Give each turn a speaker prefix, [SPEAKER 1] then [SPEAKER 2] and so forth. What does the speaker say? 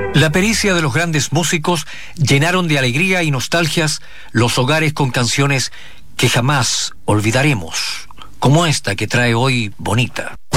[SPEAKER 1] La pericia de los grandes músicos llenaron de alegría y nostalgias los hogares con canciones que jamás olvidaremos, como esta que trae hoy Bonita.